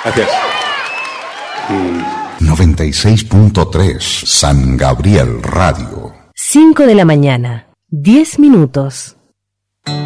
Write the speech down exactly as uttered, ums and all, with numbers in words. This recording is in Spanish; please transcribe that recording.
Gracias. noventa y seis punto tres San Gabriel Radio. cinco de la mañana, diez minutos.